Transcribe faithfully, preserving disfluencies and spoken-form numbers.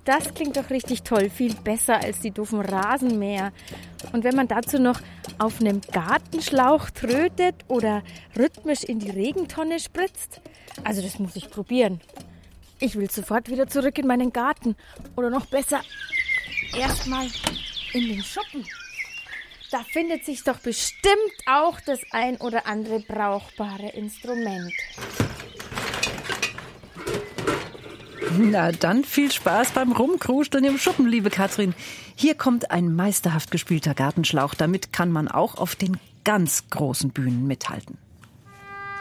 Das klingt doch richtig toll, viel besser als die doofen Rasenmäher. Und wenn man dazu noch auf einem Gartenschlauch trötet oder rhythmisch in die Regentonne spritzt, also das muss ich probieren. Ich will sofort wieder zurück in meinen Garten oder noch besser erstmal in den Schuppen. Da findet sich doch bestimmt auch das ein oder andere brauchbare Instrument. Na dann viel Spaß beim Rumkruscheln im Schuppen, liebe Katrin. Hier kommt ein meisterhaft gespielter Gartenschlauch. Damit kann man auch auf den ganz großen Bühnen mithalten.